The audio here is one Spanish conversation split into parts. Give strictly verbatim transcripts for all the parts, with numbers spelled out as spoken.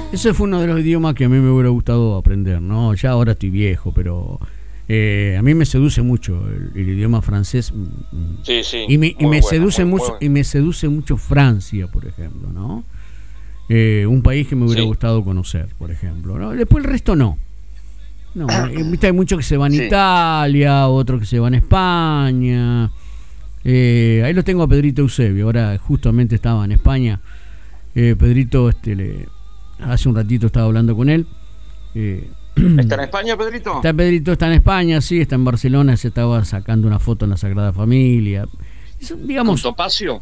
Ese fue uno de los idiomas que a mí me hubiera gustado aprender, ¿no? Ya ahora estoy viejo, pero eh, a mí me seduce mucho el, el idioma francés. Sí, sí. Y me, y me bueno, seduce muy, mucho, muy y me seduce mucho Francia, por ejemplo, ¿no? Eh, un país que me hubiera sí. gustado conocer, por ejemplo, ¿no? Después el resto no. No, eh, viste, hay muchos que se van a Sí. Italia, otros que se van a España. Eh, ahí lo tengo a Pedrito Eusebio, ahora justamente estaba en España. Eh, Pedrito, este, le, hace un ratito estaba hablando con él. Eh, ¿Está en España, Pedrito? Está Pedrito, está en España, sí, está en Barcelona, se estaba sacando una foto en la Sagrada Familia. Eso, digamos. ¿Con Topacio?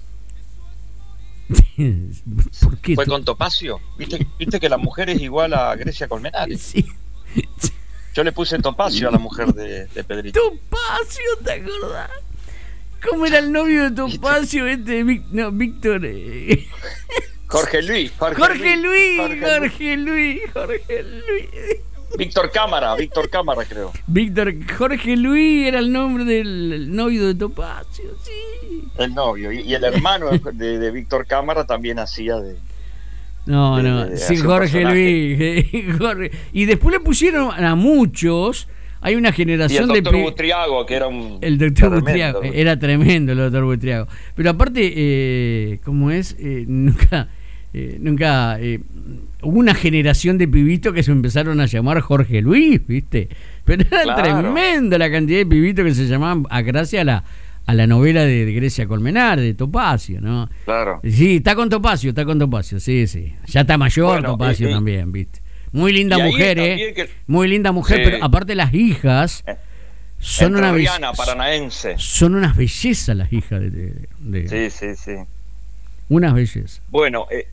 ¿Por qué? ¿Fue con Topacio? ¿Viste, ¿Viste que la mujer es igual a Grecia Colmenares? Sí. Yo le puse Topacio a la mujer de, de Pedrito. Topacio, ¿te acordás? ¿Cómo era el novio de Topacio? Este, Vic- no, Víctor. Eh. Jorge Luis. Jorge, Jorge Luis, Jorge Jorge Luis, Jorge Luis. Víctor Cámara, Víctor Cámara, creo. Víctor, Jorge Luis era el nombre del novio de Topacio, sí. El novio. Y, y el hermano de, de Víctor Cámara también hacía de. No, de, no, de, sí, hacía un Jorge personaje. Luis. Jorge. Y después le pusieron a muchos. Hay una Y el generación de. doctor pe- Butriago, que era un. El doctor tremendo. Butriago, era tremendo el doctor Butriago. Pero aparte, eh, ¿cómo es? Eh, nunca, eh, nunca, eh, hubo una generación de pibitos que se empezaron a llamar Jorge Luis, ¿viste? Pero era Claro. tremenda la cantidad de pibitos que se llamaban a gracias a la, a la novela de, de Grecia Colmenar, de Topacio, ¿no? Claro. Sí, está con Topacio, está con Topacio, sí, sí. Ya está mayor Bueno, Topacio y- y- también, ¿viste? Muy linda y ahí mujer, también ¿eh? que- Muy linda mujer, Sí. pero aparte las hijas son una Entrerriana, belleza. paranaense. Son unas bellezas las hijas de, de- de- Sí, sí, sí. unas bellezas. Bueno, eh,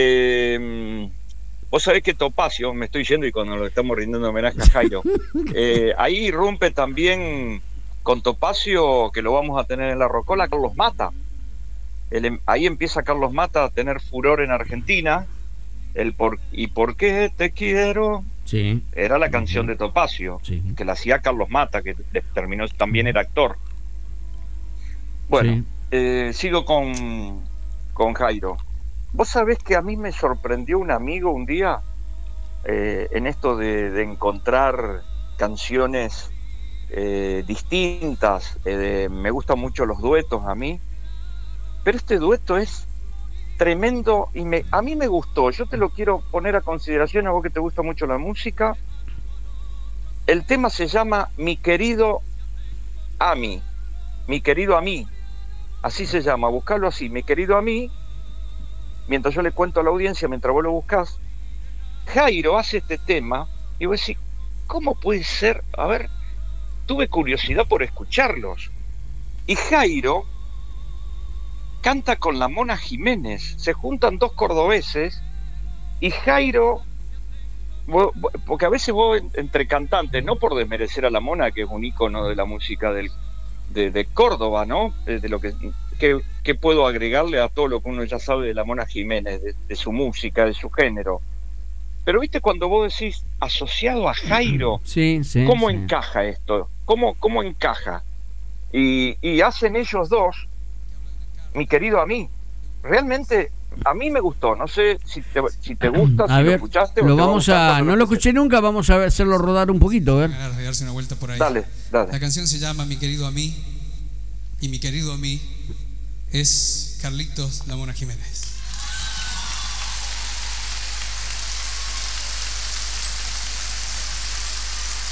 eh, vos sabés que Topacio, me estoy yendo y cuando lo estamos rindiendo homenaje a Jairo, eh, ahí irrumpe también con Topacio, que lo vamos a tener en la Rocola, Carlos Mata. El em- ahí empieza Carlos Mata a tener furor en Argentina. El por, ¿Y por qué te quiero? Sí, Era la canción de Topacio, sí. que la hacía Carlos Mata, que de- terminó también era actor. Bueno, Sí. eh, sigo con, con Jairo. Vos sabés que a mí me sorprendió un amigo un día eh, en esto de, de encontrar canciones eh, distintas. Eh, de- me gustan mucho los duetos a mí, pero este dueto es tremendo y me, a mí me gustó. Yo te lo quiero poner a consideración a vos que te gusta mucho la música. El tema se llama Mi querido Ami, Mi querido a mí. Así se llama, buscarlo así, Mi querido a mí. Mientras yo le cuento a la audiencia, mientras vos lo buscás, Jairo hace este tema y vos decís, ¿cómo puede ser? A ver, tuve curiosidad por escucharlos. Y Jairo canta con la Mona Jiménez, se juntan dos cordobeses y Jairo, vos- vos- porque a veces vos entre cantantes, no por desmerecer a la Mona, que es un ícono de la música del, de, de Córdoba, ¿no? De, de lo que, que, que puedo agregarle a todo lo que uno ya sabe de la Mona Jiménez, de, de su música, de su género. Pero viste cuando vos decís asociado a Jairo, Sí, sí. ¿cómo sí. encaja esto? ¿Cómo, cómo encaja? Y, y hacen ellos dos, Mi querido a mí. Realmente a mí me gustó. No sé si te, si te gusta, A si ver, lo escuchaste. o lo te va vamos gustar a. cuando No lo escuches. escuché nunca, vamos a hacerlo rodar un poquito, a ver. Ganas de darse una vuelta por ahí. Dale, dale. La canción se llama Mi querido a mí y Mi querido a mí es Carlitos La Mona Jiménez.